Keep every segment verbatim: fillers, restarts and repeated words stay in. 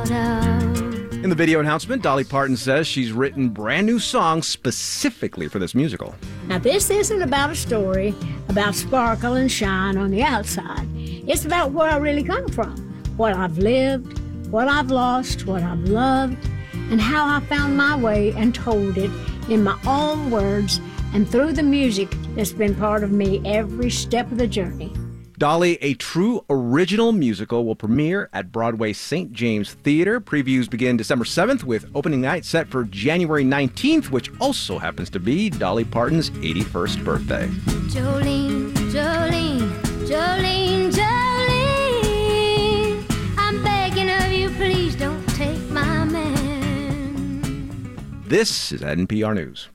proud of. In the video announcement, Dolly Parton says she's written brand new songs specifically for this musical. Now, this isn't about a story about sparkle and shine on the outside. It's about where I really come from, what I've lived, what I've lost, what I've loved, and how I found my way and told it in my own words and through the music that's been part of me every step of the journey. Dolly, a true original musical, will premiere at Broadway's Saint James Theater. Previews begin December seventh with opening night set for January nineteenth, which also happens to be Dolly Parton's eighty-first birthday. Jolene, Jolene, Jolene, Jolene, I'm begging of you, please don't take my man. This is N P R News.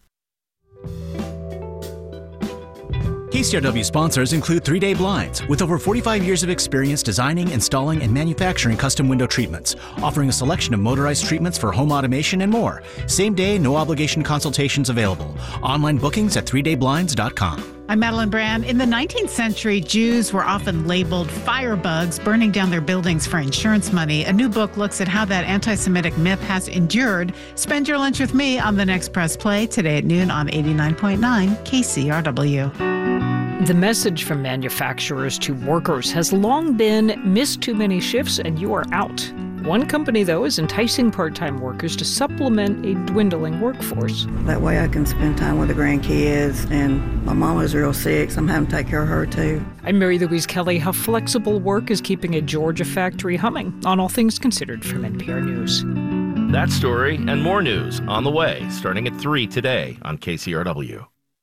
K C R W sponsors include three day Blinds, with over forty-five years of experience designing, installing, and manufacturing custom window treatments, offering a selection of motorized treatments for home automation and more. Same day, no obligation consultations available. Online bookings at three day blinds dot com. I'm Madeline Brand. In the nineteenth century, Jews were often labeled firebugs, burning down their buildings for insurance money. A new book looks at how that anti-Semitic myth has endured. Spend your lunch with me on the next Press Play today at noon on eighty-nine point nine K C R W. The message from manufacturers to workers has long been, miss too many shifts and you are out. One company, though, is enticing part-time workers to supplement a dwindling workforce. That way I can spend time with the grandkids, and my mom is real sick, so I'm having to take care of her, too. I'm Mary Louise Kelly. How flexible work is keeping a Georgia factory humming on All Things Considered from N P R News. That story and more news on the way, starting at three today on K C R W.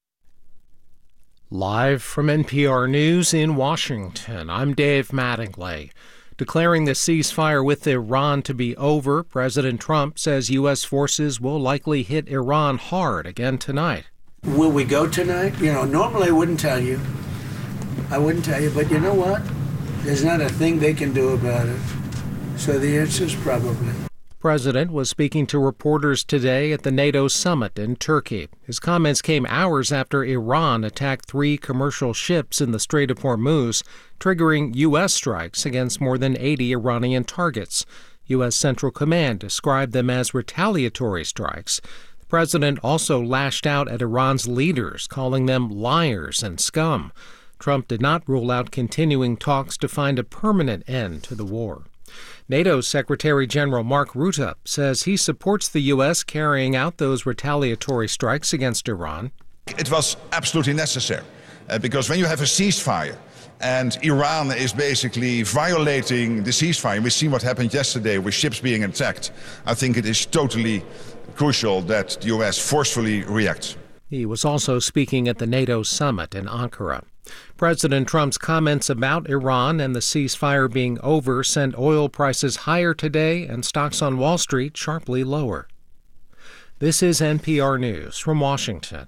Live from N P R News in Washington, I'm Dave Mattingly. Declaring the ceasefire with Iran to be over, President Trump says U S forces will likely hit Iran hard again tonight. Will we go tonight? You know, normally I wouldn't tell you. I wouldn't tell you, but you know what? There's not a thing they can do about it. So the answer is probably. The president was speaking to reporters today at the NATO summit in Turkey. His comments came hours after Iran attacked three commercial ships in the Strait of Hormuz, triggering U S strikes against more than eighty Iranian targets. U S Central Command described them as retaliatory strikes. The president also lashed out at Iran's leaders, calling them liars and scum. Trump did not rule out continuing talks to find a permanent end to the war. NATO Secretary General Mark Rutte says he supports the U S carrying out those retaliatory strikes against Iran. It was absolutely necessary uh, because when you have a ceasefire and Iran is basically violating the ceasefire, we've seen what happened yesterday with ships being attacked, I think it is totally crucial that the U S forcefully reacts. He was also speaking at the NATO summit in Ankara. President Trump's comments about Iran and the ceasefire being over sent oil prices higher today and stocks on Wall Street sharply lower. This is N P R News from Washington.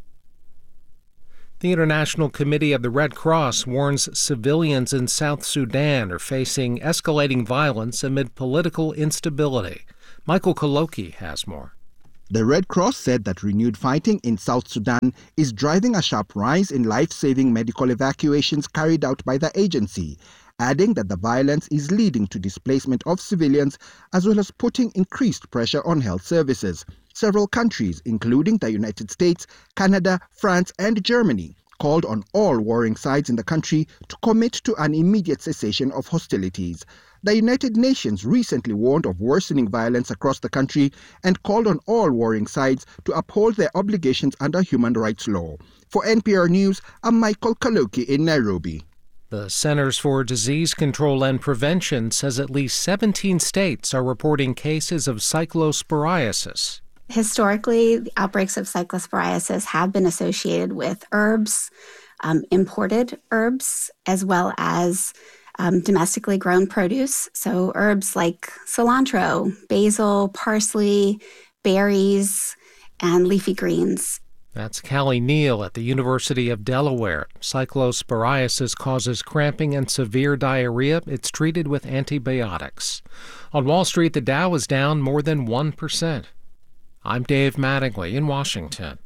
The International Committee of the Red Cross warns civilians in South Sudan are facing escalating violence amid political instability. Michael Koloki has more. The Red Cross said that renewed fighting in South Sudan is driving a sharp rise in life-saving medical evacuations carried out by the agency, adding that the violence is leading to displacement of civilians as well as putting increased pressure on health services. Several countries, including the United States, Canada, France, and Germany, called on all warring sides in the country to commit to an immediate cessation of hostilities. The United Nations recently warned of worsening violence across the country and called on all warring sides to uphold their obligations under human rights law. For N P R News, I'm Michael Kaloki in Nairobi. The Centers for Disease Control and Prevention says at least seventeen states are reporting cases of cyclosporiasis. Historically, the outbreaks of cyclosporiasis have been associated with herbs, um, imported herbs, as well as Um, domestically grown produce, so herbs like cilantro, basil, parsley, berries, and leafy greens. That's Callie Neal at the University of Delaware. Cyclosporiasis causes cramping and severe diarrhea. It's treated with antibiotics. On Wall Street, the Dow is down more than one percent. I'm Dave Mattingly in Washington.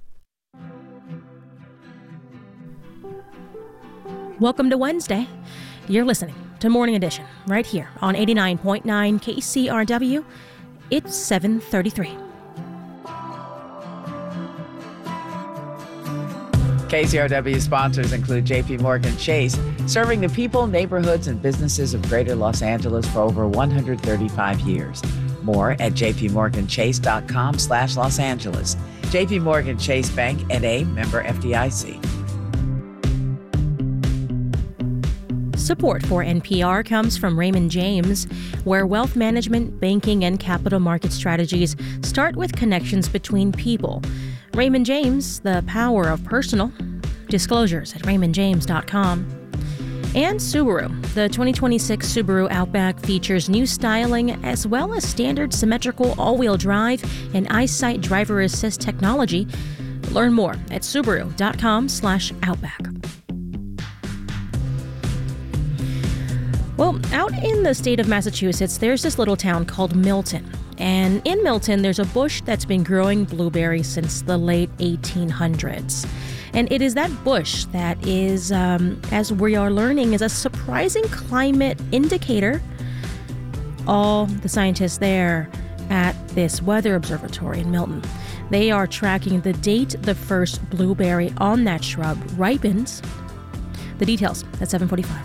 Welcome to Wednesday. You're listening to Morning Edition, right here on eighty-nine point nine K C R W. It's seven thirty-three. K C R W sponsors include J P Morgan Chase, serving the people, neighborhoods, and businesses of Greater Los Angeles for over one hundred thirty-five years. More at jpmorganchase.com slash Los Angeles. J P Morgan Chase Bank, N A, member F D I C. Support for N P R comes from Raymond James, where wealth management, banking, and capital market strategies start with connections between people. Raymond James, the power of personal. Disclosures at raymond james dot com. And Subaru. The twenty twenty-six Subaru Outback features new styling as well as standard symmetrical all-wheel drive and EyeSight driver assist technology. Learn more at subaru.com slash outback. Well, out in the state of Massachusetts, there's this little town called Milton. And in Milton, there's a bush that's been growing blueberries since the late eighteen hundreds. And it is that bush that is, um, as we are learning, is a surprising climate indicator. All the scientists there at this weather observatory in Milton, they are tracking the date the first blueberry on that shrub ripens. The details at seven forty-five.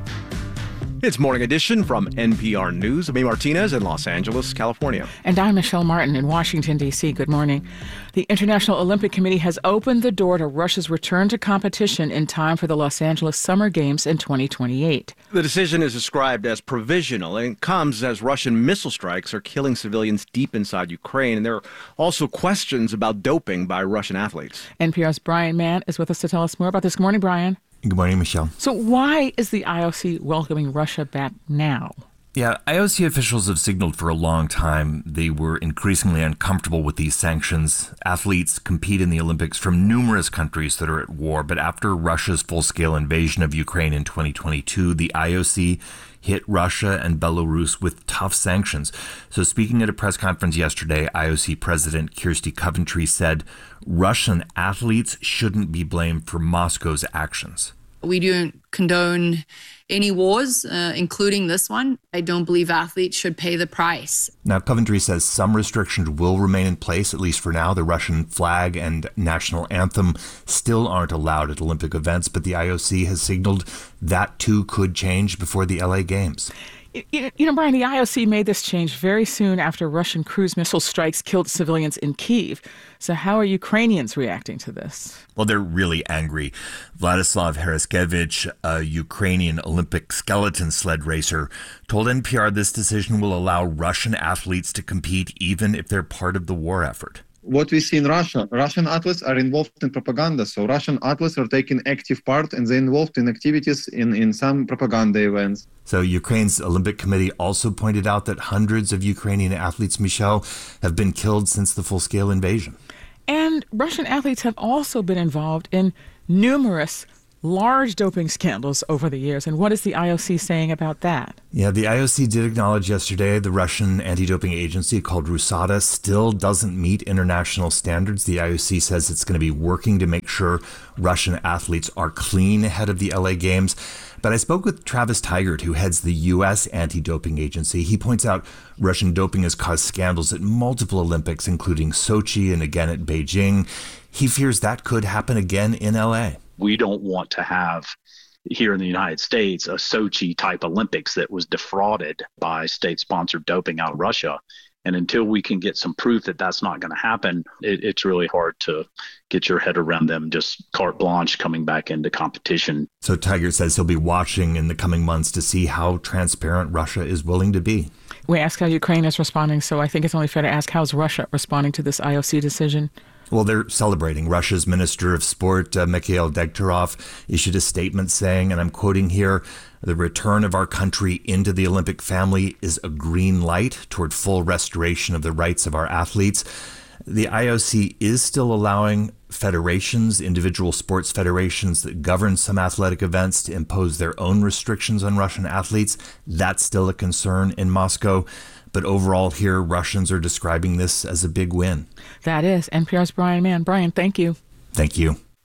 It's Morning Edition from N P R News. I'm Amy Martinez in Los Angeles, California. And I'm Michelle Martin in Washington, D C. Good morning. The International Olympic Committee has opened the door to Russia's return to competition in time for the Los Angeles Summer Games in twenty twenty-eight. The decision is described as provisional, and it comes as Russian missile strikes are killing civilians deep inside Ukraine. And there are also questions about doping by Russian athletes. N P R's Brian Mann is with us to tell us more about this. Good morning, Brian. Good morning, Michelle. So why is the I O C welcoming Russia back now? Yeah, I O C officials have signaled for a long time they were increasingly uncomfortable with these sanctions. Athletes compete in the Olympics from numerous countries that are at war, but after Russia's full-scale invasion of Ukraine in twenty twenty-two, the I O C hit Russia and Belarus with tough sanctions. So speaking at a press conference yesterday, I O C President Kirsty Coventry said Russian athletes shouldn't be blamed for Moscow's actions. We don't condone any wars, uh, including this one. I don't believe athletes should pay the price. Now, Coventry says some restrictions will remain in place, at least for now. The Russian flag and national anthem still aren't allowed at Olympic events, but the I O C has signaled that too could change before the L A Games. You know, Brian, the I O C made this change very soon after Russian cruise missile strikes killed civilians in Kyiv. So how are Ukrainians reacting to this? Well, they're really angry. Vladislav Heraskevich, a Ukrainian Olympic skeleton sled racer, told N P R this decision will allow Russian athletes to compete even if they're part of the war effort. What we see in Russia, Russian athletes are involved in propaganda. So Russian athletes are taking active part and they're involved in activities in, in some propaganda events. So Ukraine's Olympic Committee also pointed out that hundreds of Ukrainian athletes, Michelle, have been killed since the full-scale invasion. And Russian athletes have also been involved in numerous large doping scandals over the years. And what is the I O C saying about that? Yeah, the I O C did acknowledge yesterday the Russian anti-doping agency called RUSADA still doesn't meet international standards. The I O C says it's going to be working to make sure Russian athletes are clean ahead of the L A Games. But I spoke with Travis Tigert, who heads the U S anti-doping agency. He points out Russian doping has caused scandals at multiple Olympics, including Sochi and again at Beijing. He fears that could happen again in L A. We don't want to have here in the United States a Sochi-type Olympics that was defrauded by state-sponsored doping out of Russia. And until we can get some proof that that's not going to happen, it, it's really hard to get your head around them just carte blanche coming back into competition. So Tiger says he'll be watching in the coming months to see how transparent Russia is willing to be. We asked how Ukraine is responding, so I think it's only fair to ask how's Russia responding to this I O C decision? Well, they're celebrating. Russia's Minister of Sport, uh, Mikhail Degtyaryov, issued a statement saying, and I'm quoting here, "The return of our country into the Olympic family is a green light toward full restoration of the rights of our athletes." The I O C is still allowing federations, individual sports federations that govern some athletic events, to impose their own restrictions on Russian athletes. That's still a concern in Moscow. But overall here, Russians are describing this as a big win. That is. N P R's Brian Mann. Brian, thank you. Thank you.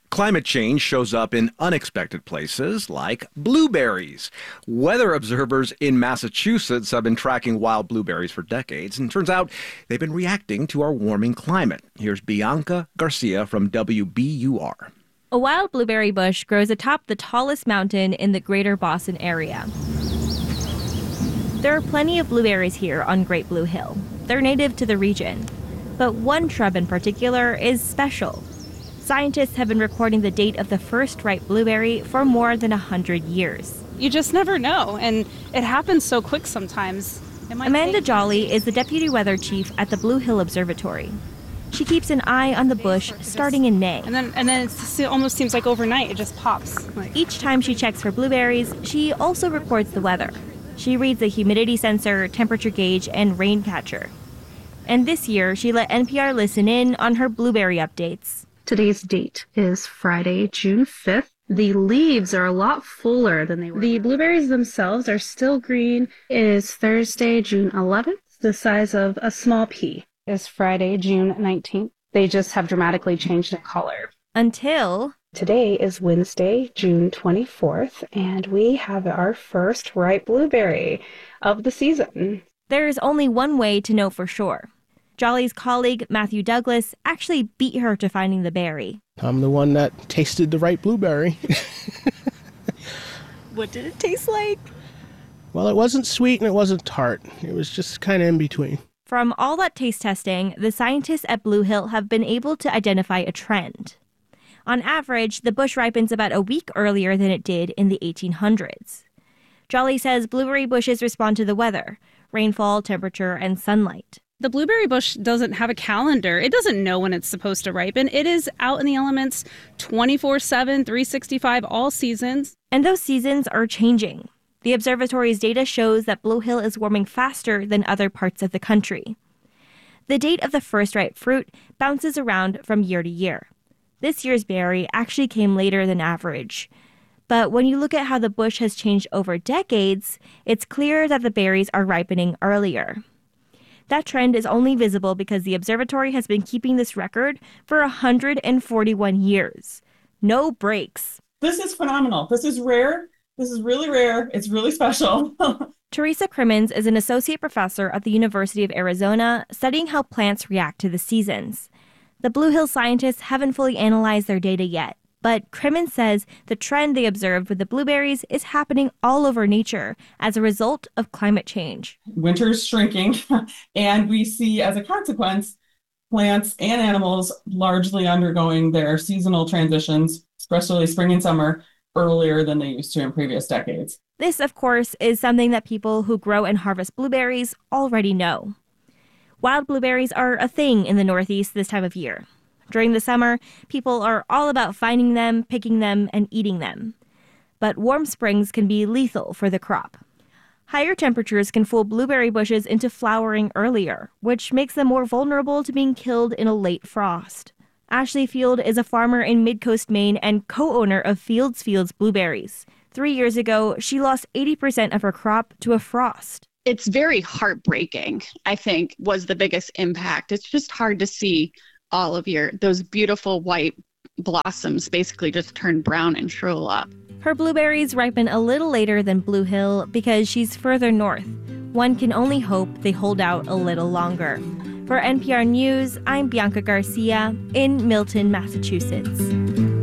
Climate change shows up in unexpected places like blueberries. Weather observers in Massachusetts have been tracking wild blueberries for decades, and turns out they've been reacting to our warming climate. Here's Bianca Garcia from W B U R. A wild blueberry bush grows atop the tallest mountain in the greater Boston area. There are plenty of blueberries here on Great Blue Hill. They're native to the region. But one shrub in particular is special. Scientists have been recording the date of the first ripe blueberry for more than one hundred years. You just never know, and it happens so quick sometimes. Amanda Jolly is the deputy weather chief at the Blue Hill Observatory. She keeps an eye on the bush starting in May. And then, and then it's, it almost seems like overnight, it just pops. Like. Each time she checks for blueberries, she also records the weather. She reads the humidity sensor, temperature gauge, and rain catcher. And this year, she let N P R listen in on her blueberry updates. Today's date is Friday, June fifth. The leaves are a lot fuller than they were. The blueberries themselves are still green. It is Thursday, June eleventh. The size of a small pea is Friday, June nineteenth. They just have dramatically changed in color. Until... Today is Wednesday, June twenty-fourth, and we have our first ripe blueberry of the season. There's only one way to know for sure. Jolly's colleague, Matthew Douglas, actually beat her to finding the berry. I'm the one that tasted the ripe blueberry. What did it taste like? Well, it wasn't sweet and it wasn't tart. It was just kind of in between. From all that taste testing, the scientists at Blue Hill have been able to identify a trend. On average, the bush ripens about a week earlier than it did in the eighteen hundreds. Jolly says blueberry bushes respond to the weather, rainfall, temperature, and sunlight. The blueberry bush doesn't have a calendar. It doesn't know when it's supposed to ripen. It is out in the elements twenty-four seven, three sixty-five, all seasons. And those seasons are changing. The observatory's data shows that Blue Hill is warming faster than other parts of the country. The date of the first ripe fruit bounces around from year to year. This year's berry actually came later than average. But when you look at how the bush has changed over decades, it's clear that the berries are ripening earlier. That trend is only visible because the observatory has been keeping this record for one hundred forty-one years. No breaks. This is phenomenal. This is rare. This is really rare. It's really special. Teresa Crimmins is an associate professor at the University of Arizona studying how plants react to the seasons. The Blue Hill scientists haven't fully analyzed their data yet, but Crimmins says the trend they observed with the blueberries is happening all over nature as a result of climate change. Winter's shrinking, and we see as a consequence plants and animals largely undergoing their seasonal transitions, especially spring and summer, earlier than they used to in previous decades. This, of course, is something that people who grow and harvest blueberries already know. Wild blueberries are a thing in the Northeast this time of year. During the summer, people are all about finding them, picking them, and eating them. But warm springs can be lethal for the crop. Higher temperatures can fool blueberry bushes into flowering earlier, which makes them more vulnerable to being killed in a late frost. Ashley Field is a farmer in Midcoast, Maine, and co-owner of Fields Fields Blueberries. Three years ago, she lost eighty percent of her crop to a frost. It's very heartbreaking, I think, was the biggest impact. It's just hard to see all of your, those beautiful white blossoms basically just turn brown and shrivel up. Her blueberries ripen a little later than Blue Hill because she's further north. One can only hope they hold out a little longer. For N P R News, I'm Bianca Garcia in Milton, Massachusetts.